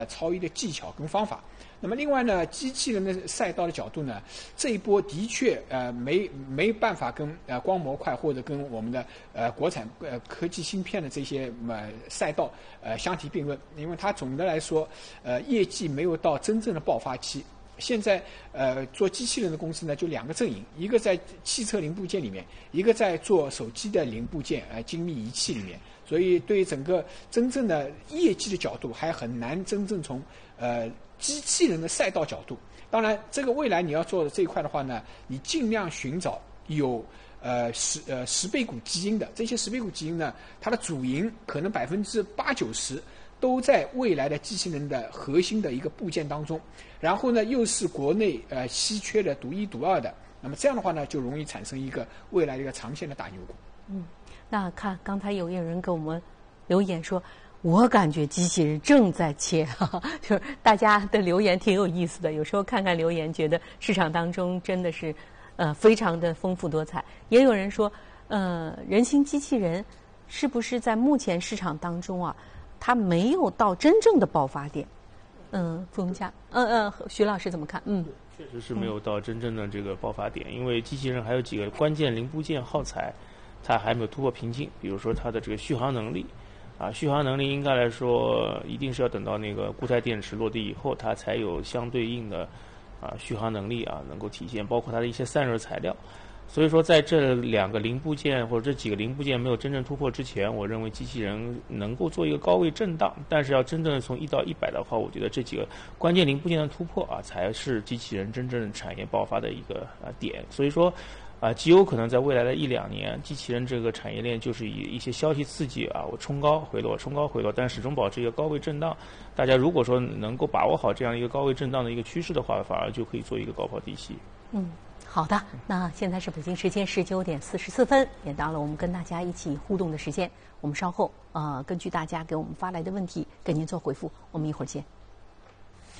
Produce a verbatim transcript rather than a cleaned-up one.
超越的技巧跟方法。那么另外呢，机器人的赛道的角度呢，这一波的确呃没没办法跟呃光模块或者跟我们的呃国产呃科技芯片的这些呃赛道呃相提并论，因为它总的来说呃业绩没有到真正的爆发期。现在呃做机器人的公司呢就两个阵营，一个在汽车零部件里面，一个在做手机的零部件呃精密仪器里面。所以对整个真正的业绩的角度还很难真正从呃机器人的赛道角度。当然这个未来你要做的这一块的话呢，你尽量寻找有呃十呃十倍股基因的，这些十倍股基因呢，它的主营可能百分之八九十都在未来的机器人的核心的一个部件当中，然后呢又是国内呃稀缺的独一独二的，那么这样的话呢就容易产生一个未来的一个长线的大牛股。 嗯，那看刚才有有人给我们留言说，我感觉机器人正在切，哈哈，就是大家的留言挺有意思的，有时候看看留言觉得市场当中真的是呃非常的丰富多彩。也有人说呃人形机器人是不是在目前市场当中啊它没有到真正的爆发点？嗯，傅文佳，嗯嗯，徐老师怎么看？嗯， 确实是没有到真正的这个爆发点，因为机器人还有几个关键零部件耗材它还没有突破瓶颈，比如说它的这个续航能力啊，续航能力应该来说一定是要等到那个固态电池落地以后，它才有相对应的啊续航能力啊能够体现，包括它的一些散热材料。所以说在这两个零部件或者这几个零部件没有真正突破之前，我认为机器人能够做一个高位震荡，但是要真正从一到一百的话，我觉得这几个关键零部件的突破啊，才是机器人真正产业爆发的一个啊点。所以说啊，极有可能在未来的一两年，机器人这个产业链就是以一些消息刺激啊，我冲高回落，冲高回落，但始终保持一个高位震荡。大家如果说能够把握好这样一个高位震荡的一个趋势的话，反而就可以做一个高抛低吸。 嗯。好的，那现在是北京时间十九点四十四分，也到了我们跟大家一起互动的时间。我们稍后呃，根据大家给我们发来的问题，给您做回复。我们一会儿见。